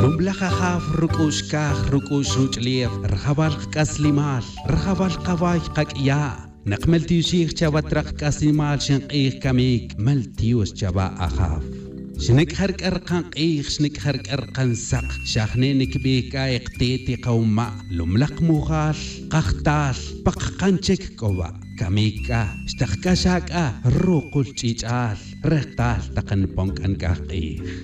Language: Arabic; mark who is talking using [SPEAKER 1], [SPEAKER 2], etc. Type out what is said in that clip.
[SPEAKER 1] رمبلخ خاف ركوش كاخ ركوش روجليف رخبال كاسليمال رخبال قواي قاقيا نقملتي شيخ شواترق كاسليمال شنقيخ كميك ملتيوس شبا أخاف شنك خرق أرقان قيخ شنك خرق أرقان سق شاخنينك بيكا يقتيتي قوما لملق مغال قختال بققانشك قوا كميكا اشتخكا شاكا روقل تيجال رهتال تقن بونك أنكاخ قيخ